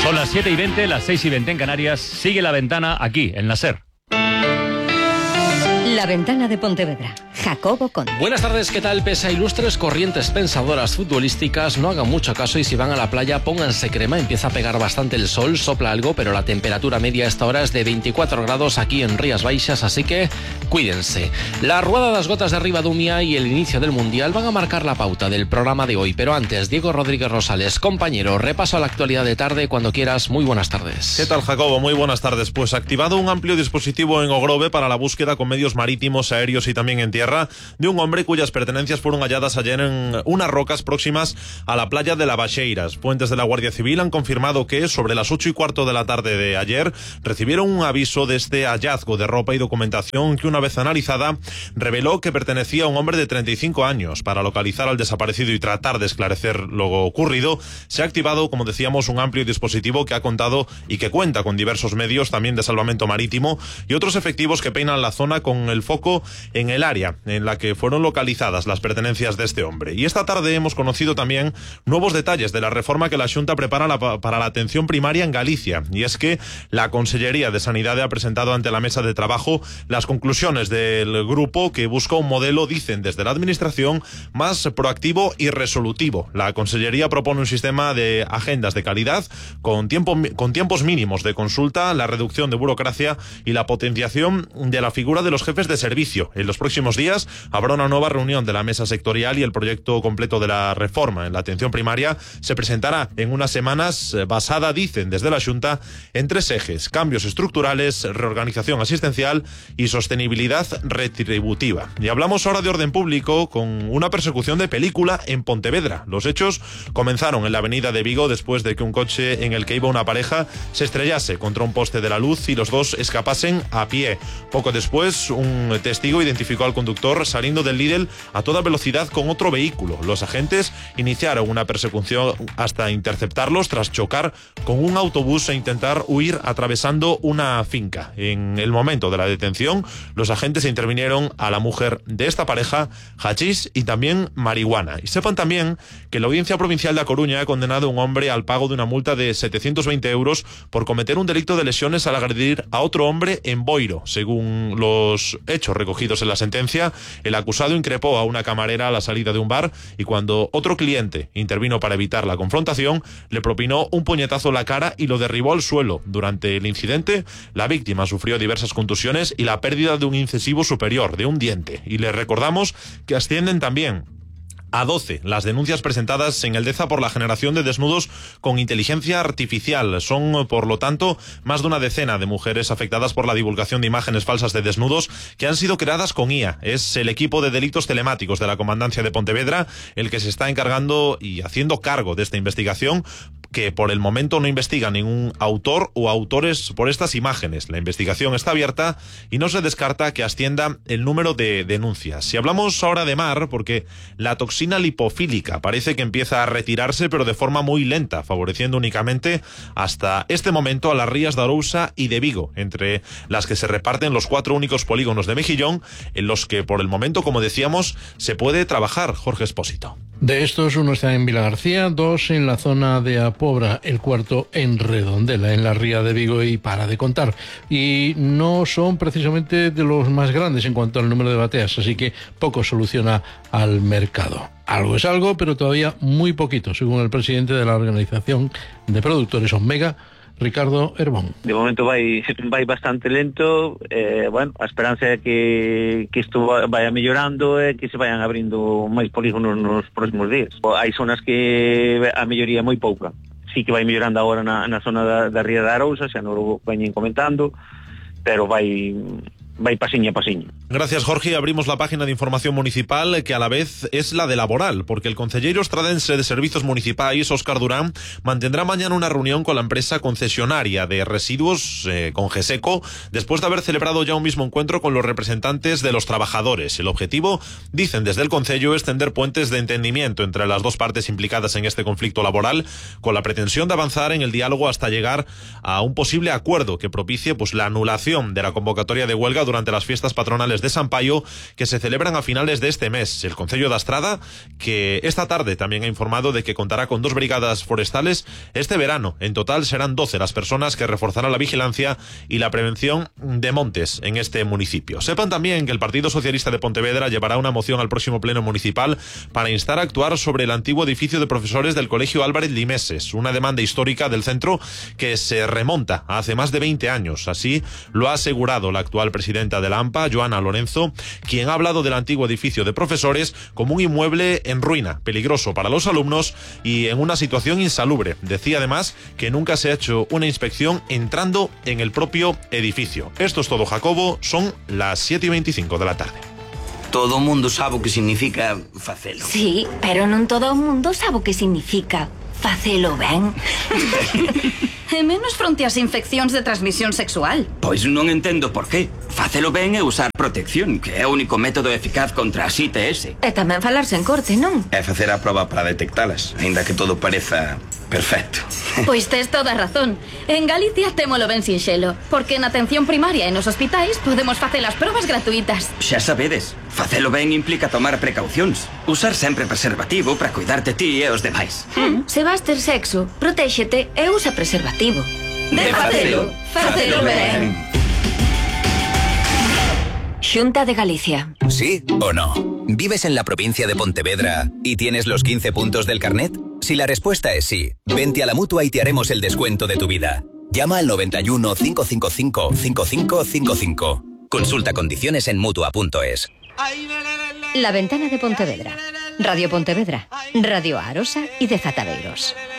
Son las 7:20, las 6:20 en Canarias. Sigue La Ventana aquí, en la SER. La Ventana de Pontevedra. Jacobo Conde. Buenas tardes, ¿qué tal? Pese a ilustres corrientes pensadoras futbolísticas, no hagan mucho caso y si van a la playa pónganse crema. Empieza a pegar bastante el sol, sopla algo, pero la temperatura media a esta hora es de 24 grados aquí en Rías Baixas, así que cuídense. La rueda de las gotas de Ribadumia y el inicio del Mundial van a marcar la pauta del programa de hoy, pero antes, Diego Rodríguez Rosales, compañero, repaso a la actualidad de tarde cuando quieras. Muy buenas tardes. ¿Qué tal, Jacobo? Muy buenas tardes. Pues activado un amplio dispositivo en Ogrove para la búsqueda con medios marítimos, aéreos y también en tierra de un hombre cuyas pertenencias fueron halladas ayer en unas rocas próximas a la playa de Lavacheiras. Fuentes de la Guardia Civil han confirmado que sobre las 8:15 de la tarde de ayer recibieron un aviso de este hallazgo de ropa y documentación que, una vez analizada, reveló que pertenecía a un hombre de 35 años. Para localizar al desaparecido y tratar de esclarecer lo ocurrido, se ha activado, como decíamos, un amplio dispositivo que ha contado y que cuenta con diversos medios también de salvamento marítimo y otros efectivos que peinan la zona con el foco en el área en la que fueron localizadas las pertenencias de este hombre. Y esta tarde hemos conocido también nuevos detalles de la reforma que la Xunta prepara para la atención primaria en Galicia. Y es que la Consellería de Sanidade ha presentado ante la mesa de trabajo las conclusiones del grupo que busca un modelo, dicen desde la Administración, más proactivo y resolutivo. La Consellería propone un sistema de agendas de calidad con tiempos mínimos de consulta, la reducción de burocracia y la potenciación de la figura de los jefes de servicio. En los próximos días habrá una nueva reunión de la mesa sectorial y el proyecto completo de la reforma en la atención primaria se presentará en unas semanas, basada, dicen desde la Xunta, en 3 ejes: cambios estructurales, reorganización asistencial y sostenibilidad retributiva. Y hablamos ahora de orden público con una persecución de película en Pontevedra. Los hechos comenzaron en la avenida de Vigo después de que un coche en el que iba una pareja se estrellase contra un poste de la luz y los dos escapasen a pie. Poco después, un testigo identificó al conductor saliendo del Lidl a toda velocidad con otro vehículo. Los agentes iniciaron una persecución hasta interceptarlos tras chocar con un autobús e intentar huir atravesando una finca. En el momento de la detención, los agentes intervinieron a la mujer de esta pareja, hachís y también marihuana. Y sepan también que la Audiencia Provincial de A Coruña ha condenado a un hombre al pago de una multa de 720 euros por cometer un delito de lesiones al agredir a otro hombre en Boiro. Según los hechos recogidos en la sentencia, el acusado increpó a una camarera a la salida de un bar y cuando otro cliente intervino para evitar la confrontación, le propinó un puñetazo en la cara y lo derribó al suelo. Durante el incidente, la víctima sufrió diversas contusiones y la pérdida de un incisivo superior, de un diente. Y les recordamos que ascienden también a 12 las denuncias presentadas en el Deza por la generación de desnudos con inteligencia artificial. Son, por lo tanto, más de una decena de mujeres afectadas por la divulgación de imágenes falsas de desnudos que han sido creadas con IA. Es el equipo de delitos telemáticos de la Comandancia de Pontevedra el que se está encargando y haciendo cargo de esta investigación, que por el momento no investiga ningún autor o autores por estas imágenes. La investigación está abierta y no se descarta que ascienda el número de denuncias. Si hablamos ahora de mar, porque la toxina lipofílica parece que empieza a retirarse, pero de forma muy lenta, favoreciendo únicamente hasta este momento a las rías de Arousa y de Vigo, entre las que se reparten los 4 únicos polígonos de Mejillón, en los que por el momento, como decíamos, se puede trabajar. Jorge Espósito. De estos, uno está en Vila García, 2 en la zona de Apobra, el cuarto en Redondela, en la ría de Vigo, y para de contar. Y no son precisamente de los más grandes en cuanto al número de bateas, así que poco soluciona al mercado. Algo es algo, pero todavía muy poquito, según el presidente de la Organización de Productores Omega, Ricardo Herbón. De momento vai bastante lento, bueno, a esperanza é que isto vaya mellorando e que se vayan abrindo máis polígonos nos próximos días. Hai zonas que a melloría é moi pouca. Sí que vai mellorando agora na zona da ría da Arousa, xa non o veñen comentando, pero vai pasiño a pasiño. Gracias, Jorge. Abrimos la página de información municipal, que a la vez es la de laboral, porque el concelleiro estradense de Servicios Municipais, Óscar Durán, mantendrá mañana una reunión con la empresa concesionaria de residuos, con GESECO, después de haber celebrado ya un mismo encuentro con los representantes de los trabajadores. El objetivo, dicen desde el concello, es tender puentes de entendimiento entre las dos partes implicadas en este conflicto laboral, con la pretensión de avanzar en el diálogo hasta llegar a un posible acuerdo que propicie la anulación de la convocatoria de huelga durante las fiestas patronales de San Paio, que se celebran a finales de este mes. El Concello de Astrada, que esta tarde también ha informado de que contará con 2 brigadas forestales este verano. En total serán 12 las personas que reforzarán la vigilancia y la prevención de montes en este municipio. Sepan también que el Partido Socialista de Pontevedra llevará una moción al próximo pleno municipal para instar a actuar sobre el antiguo edificio de profesores del Colegio Álvarez Limeses, una demanda histórica del centro que se remonta a hace más de 20 años. Así lo ha asegurado la actual presidenta de la AMPA, Joana Lorenzo, quien ha hablado del antiguo edificio de profesores como un inmueble en ruina, peligroso para los alumnos y en una situación insalubre. Decía además que nunca se ha hecho una inspección entrando en el propio edificio. Esto es todo, Jacobo, son las 7:25 de la tarde. Todo o mundo sabe o que significa facelo. Sí, pero non todo o mundo sabe o que significa facelo ben. E menos fronte ás infeccións de transmisión sexual. Pois non entendo por qué. Facelo ben é usar protección, que é o único método eficaz contra as ITS. E tamén falarse en corte, non? É facer a proba para detectalas, aínda que todo pareza perfecto. Pois tes toda a razón. En Galicia témolo ben sinxelo, porque na atención primaria e nos hospitais podemos facer as probas gratuitas. Xa sabedes, facelo ben implica tomar precaucións. Usar sempre preservativo para cuidarte ti e os demais. Se vas ter sexo, protéxete e usa preservativo. De facelo, facelo ben. Xunta de Galicia. ¿Sí o no? ¿Vives en la provincia de Pontevedra y tienes los 15 puntos del carnet? Si la respuesta es sí, vente a la Mutua y te haremos el descuento de tu vida. Llama al 91 555 5555. Consulta condiciones en Mutua.es. La Ventana de Pontevedra. Radio Pontevedra. Radio Arosa y de Zatadeiros.